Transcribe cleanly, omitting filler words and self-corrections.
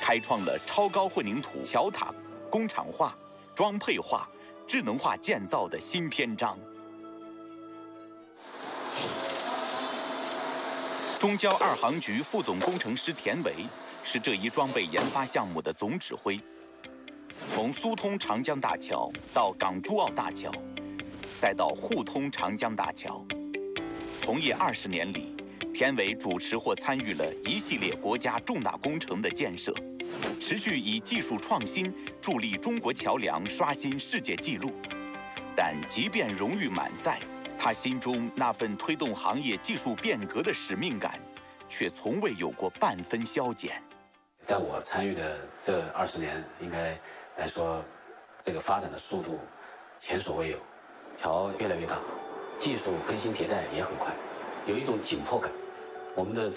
开创了超高混凝土桥塔工厂化、装配化、智能化建造的新篇章。中交二航局副总工程师田维是这一装备研发项目的总指挥。从苏通长江大桥到港珠澳大桥，再到互通长江大桥，从业20年里，田维主持或参与了一系列国家重大工程的建设，持续以技术创新助力中国桥梁刷新世界纪录。但即便荣誉满载，他心中那份推动行业技术变革的使命感，却从未有过半分消减。 在我参与的这20年，应该来说，这个发展的速度前所未有，桥越来越大，技术更新迭代也很快，有一种紧迫感。我们的